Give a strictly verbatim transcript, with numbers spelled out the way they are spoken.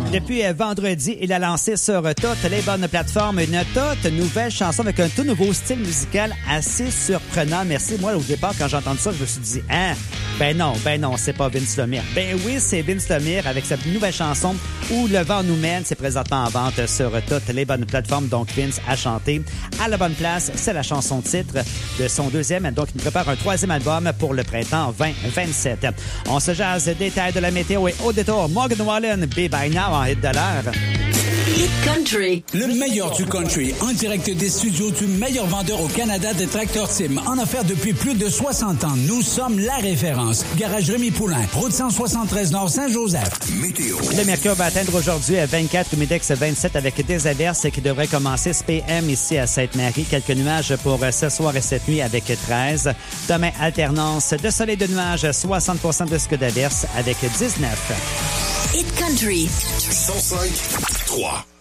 Depuis vendredi, il a lancé sur toutes les bonnes plateformes une toute nouvelle chanson avec un tout nouveau style musical assez surprenant. Merci. Moi, au départ, quand j'ai entendu ça, je me suis dit, hein, ben non, ben non, c'est pas Vince Lemire. Ben oui, c'est Vince Lemire avec cette nouvelle chanson Où le vent nous mène. C'est présentement en vente sur toutes les bonnes plateformes. Donc, Vince a chanté à la bonne place. C'est la chanson titre de son deuxième. Donc, il prépare un troisième album pour le printemps vingt vingt-sept. On se jase des détails de la météo et au détour, Morgan Wallen, Be By Now en hit de l'heure. Hit Country. Le meilleur du country, en direct des studios du meilleur vendeur au Canada de Tracteur Tim. En affaires depuis plus de soixante ans, nous sommes la référence. Garage Rémi Poulain, route cent soixante-treize Nord Saint-Joseph. Météo. Le mercure va atteindre aujourd'hui à vingt-quatre, humidex vingt-sept avec des averses qui devraient commencer ce P M ici à Sainte-Marie. Quelques nuages pour ce soir et cette nuit avec treize. Demain, alternance de soleil et de nuages, soixante pour cent de risque d'averses avec dix-neuf. Hit Country. cent cinq trois.